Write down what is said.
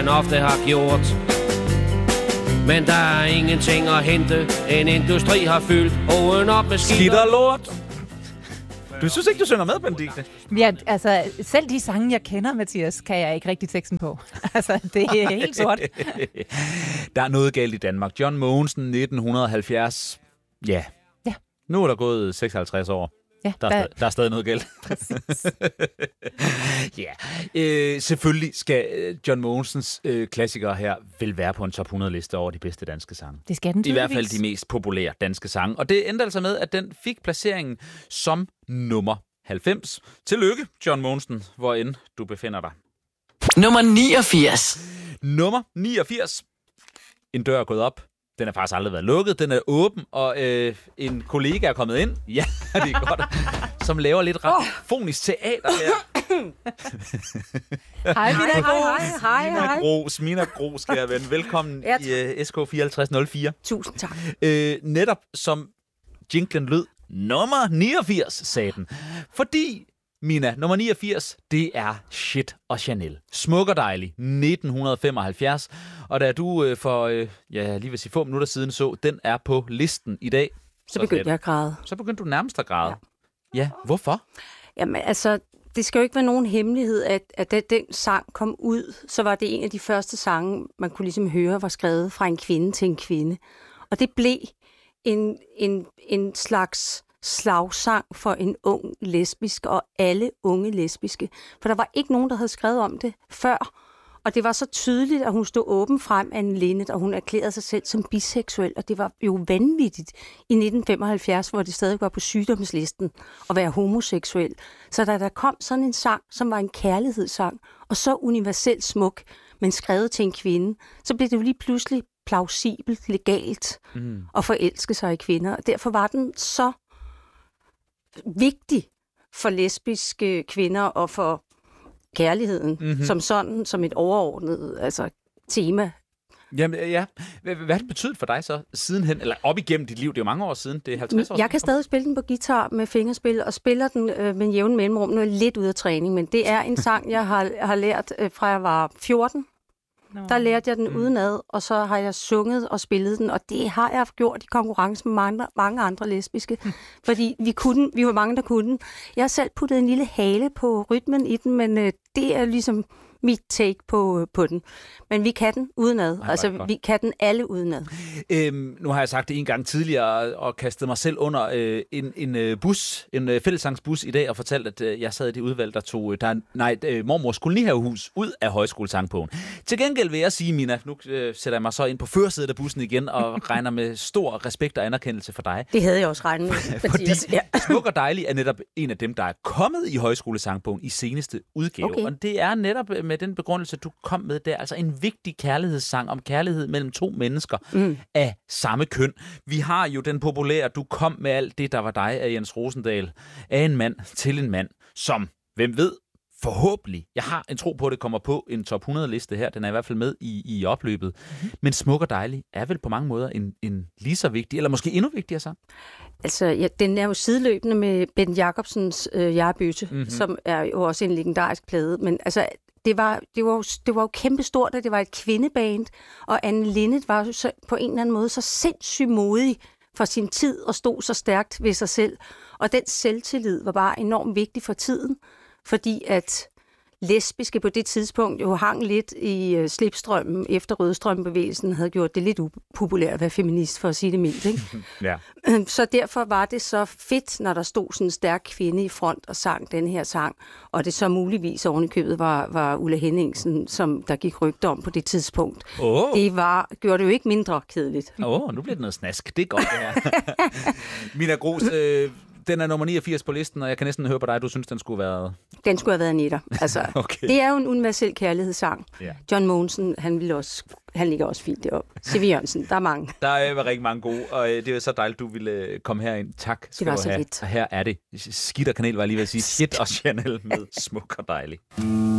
han ofte har gjort. Men der er ingenting at hente. En industri har fyldt åen op med skidt og lort. Du synes ikke, du synger med, Benedikte? Ja, altså, selv de sange, jeg kender, Mathias, kan jeg ikke rigtig teksten på. Altså, det er helt sort. Der er noget galt i Danmark. John Mogensen, 1970. Ja. Nu er der gået 56 år. Ja, der er stadig noget galt. Selvfølgelig skal John Mogensens klassikere her vel være på en top 100-liste over de bedste danske sange. Det skal den i hvert fald de mest populære danske sange. Og det endte altså med, at den fik placeringen som nummer 90. Tillykke, John Mogensen, hvor end du befinder dig. Nummer 89. Nummer 89. En dør er gået op. Den har faktisk aldrig været lukket. Den er åben, og en kollega er kommet ind. Ja, det er godt. Som laver lidt radiofonisk teater her. Hej, Mina Gros. Hej. Mina Gros, kære ven. Velkommen i SK 5404. Tusind tak. Netop som jinglen lød, nummer 89, sagde den. Fordi, Mina, nummer 89, det er Shit og Chanel. Smuk og dejlig, 1975. Og da du for, lige vil sige få minutter siden så, den er på listen i dag. Så begyndte jeg at græde. Så begyndte du nærmest at græde. Ja, hvorfor? Jamen altså, det skal jo ikke være nogen hemmelighed, at da den sang kom ud, så var det en af de første sange, man kunne ligesom høre, var skrevet fra en kvinde til en kvinde. Og det blev en slags slagsang for en ung lesbisk og alle unge lesbiske. For der var ikke nogen, der havde skrevet om det før. Og det var så tydeligt, at hun stod åben frem af en Linnet, og hun erklærede sig selv som biseksuel. Og det var jo vanvittigt i 1975, hvor det stadig var på sygdomslisten at være homoseksuel. Så da der kom sådan en sang, som var en kærlighedssang, og så universelt smuk, men skrevet til en kvinde, så blev det jo lige pludselig plausibelt, legalt at forelske sig i kvinder. Og derfor var den så vigtig for lesbiske kvinder og for kærligheden som sådan, som et overordnet tema. Jamen, ja. Hvad har det betydet for dig så sidenhen, eller op igennem dit liv? Det er jo mange år siden, det er 50 år siden. Jeg kan stadig spille den på guitar med fingerspil, og spiller den med en jævn mellemrum. Nu er jeg lidt ude af træning, men det er en sang, jeg har lært fra jeg var 14. Der lærte jeg den udenad, og så har jeg sunget og spillet den, og det har jeg gjort i konkurrence med mange andre lesbiske, fordi vi var mange, der kunne den. Jeg har selv puttet en lille hale på rytmen i den, men det er ligesom mit take på den. Men vi kan den udenad. Altså, vi kan den alle udenad. Nu har jeg sagt det en gang tidligere, og kastet mig selv under en fællessangsbus i dag, og fortalt, at jeg sad i det udvalg, der tog mormors kolonihavehus ud af højskolesangbogen. Til gengæld vil jeg sige, Mina, nu sætter jeg mig så ind på førersædet af bussen igen, og regner med stor respekt og anerkendelse for dig. Det havde jeg også regnet med. Fordi Smuk og Dejlig er netop en af dem, der er kommet i højskolesangbogen i seneste udgave. Okay. Og det er netop med den begrundelse, du kom med der, altså en vigtig kærlighedssang om kærlighed mellem to mennesker af samme køn. Vi har jo den populære, du kom med alt det, der var dig af Jens Rosendahl, af en mand til en mand, som, hvem ved, forhåbentlig, jeg har en tro på, at det kommer på en top 100-liste her, den er i hvert fald med i opløbet, men Smuk og Dejlig er vel på mange måder en lige så vigtig, eller måske endnu vigtigere sang? Altså, ja, den er jo sideløbende med Bent Jacobsens Jeg er bøsse, som er jo også en legendarisk plade, men altså, det var jo kæmpestort, at det var et kvindeband, og Anne Linnet var så, på en eller anden måde så sindssygt modig for sin tid og stod så stærkt ved sig selv. Og den selvtillid var bare enormt vigtig for tiden, fordi at lesbiske på det tidspunkt jo hang lidt i slipstrømmen efter Rødstrømbevægelsen havde gjort det lidt upopulært at være feminist, for at sige det mildt. Ikke? Ja. Så derfor var det så fedt, når der stod sådan en stærk kvinde i front og sang den her sang. Og det så muligvis oven i købet var Ulla Henningsen, som der gik rygter om på det tidspunkt. Det gjorde det jo ikke mindre kedeligt. Nu bliver det noget snask. Det er godt, det her. Mina Gros, den er nummer 89 på listen, og jeg kan næsten høre på dig, du synes, den skulle have været... Den skulle have været en etter. Altså, okay. Det er jo en universel kærlighedssang. Yeah. John Mogensen, han ligger også fint deroppe. Siv Jørgensen, der er mange. Der er rigtig mange gode, og det er så dejligt, du ville komme herind. Tak skal du have. Og her er det. Skidt og kanel, var jeg lige ved at sige. Shit og Chanel med Smuk og Dejlig.